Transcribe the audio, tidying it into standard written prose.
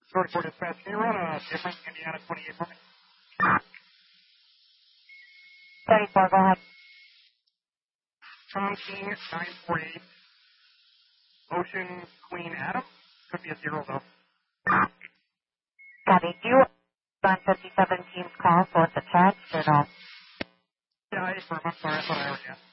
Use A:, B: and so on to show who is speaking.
A: Sorry for dispatch. Can you run a different Indiana 28 for me?
B: 34, go ahead.
A: Tom King 948. Ocean Queen Adam. Could be a 0 though.
B: Copy. Do you want 57 team's call, so it's a charge or no?
A: Yeah, I affirm. I'm sorry. I thought I already asked.